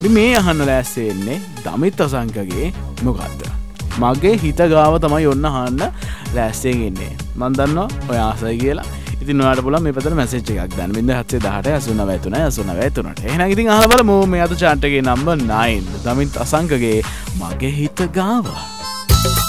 මේ අහන්න ලෑස්ති වෙන්නේ දමිත් අසංකගේ මොකද්ද? මගේ හිත ගාව තමයි ඔන්න අහන්න ලෑස්තියෙන් ඉන්නේ. මම දන්නවා ඔය ආසයි කියලා. ඉතින් ඔයාලට පුළුවන් මේ පැත්තට මැසේජ් එකක් දාන්න. 0718 89 89 එහෙනම් ඉතින් අහලා බලමු මේ අද chart එකේ number 9 දමිත් අසංකගේ මගේ හිත ගාව.